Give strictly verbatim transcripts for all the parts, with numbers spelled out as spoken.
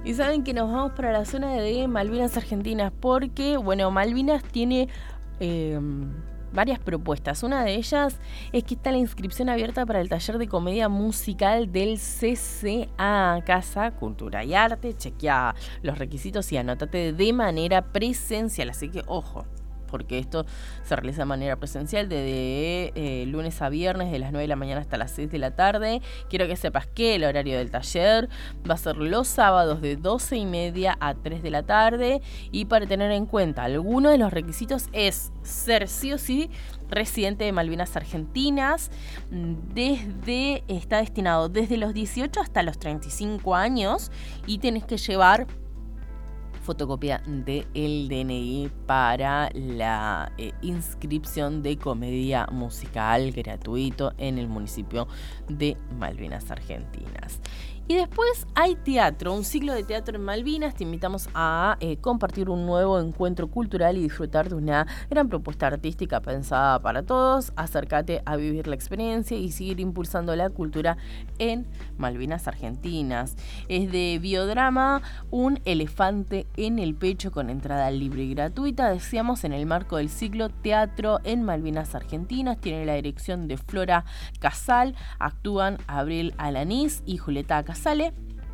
Y saben que nos vamos para la zona de Malvinas Argentinas porque, bueno, Malvinas tiene eh, varias propuestas. Una de ellas es que está la inscripción abierta para el taller de comedia musical del C C A, Casa Cultura y Arte. Chequea los requisitos y anótate de manera presencial, así que ojo, porque esto se realiza de manera presencial desde eh, lunes a viernes de las nueve de la mañana hasta las seis de la tarde. Quiero que sepas que el horario del taller va a ser los sábados de doce y media a tres de la tarde, y para tener en cuenta algunos de los requisitos es ser sí o sí residente de Malvinas Argentinas, desde está destinado desde los dieciocho hasta los treinta y cinco años, y tenés que llevar fotocopia del D N I para la eh, inscripción de comedia musical gratuito en el municipio de Malvinas Argentinas. Y después hay teatro, un ciclo de teatro en Malvinas. Te invitamos a eh, compartir un nuevo encuentro cultural y disfrutar de una gran propuesta artística pensada para todos. Acércate a vivir la experiencia y seguir impulsando la cultura en Malvinas Argentinas. Es de biodrama, Un elefante en el pecho, con entrada libre y gratuita. Decíamos, en el marco del ciclo Teatro en Malvinas Argentinas. Tiene la dirección de Flora Casal. Actúan Abril Alanís y Julieta Casal. Sale.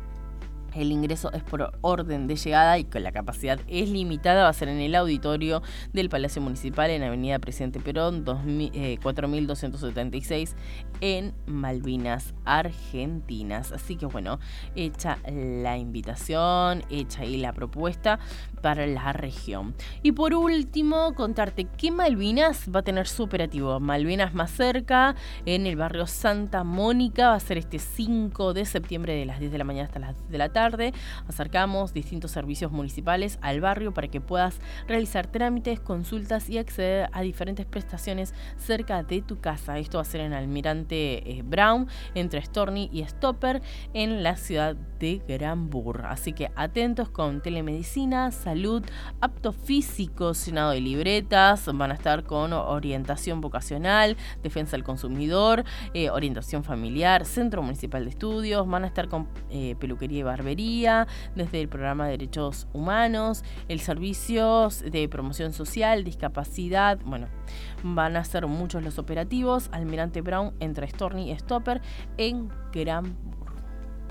El ingreso es por orden de llegada y con la capacidad es limitada. Va a ser en el auditorio del Palacio Municipal en Avenida Presidente Perón cuatro mil doscientos setenta y seis en Malvinas Argentinas. Así que bueno, hecha la invitación, hecha ahí la propuesta para la región. Y por último, contarte que Malvinas va a tener su operativo Malvinas Más Cerca en el barrio Santa Mónica. Va a ser este cinco de septiembre de las diez de la mañana hasta las diez de la tarde. Acercamos distintos servicios municipales al barrio para que puedas realizar trámites, consultas y acceder a diferentes prestaciones cerca de tu casa. Esto va a ser en Almirante eh, Brown, entre Storni y Stopper, en la ciudad de Granburg. Así que atentos con telemedicina, salud, apto físico, llenado de libretas. Van a estar con orientación vocacional, defensa del consumidor, eh, orientación familiar, centro municipal de estudios. Van a estar con eh, peluquería y barbería, desde el programa de derechos humanos, el servicio de promoción social, discapacidad. Bueno, van a ser muchos los operativos. Almirante Brown, entre Storni y Stopper, en Granburg.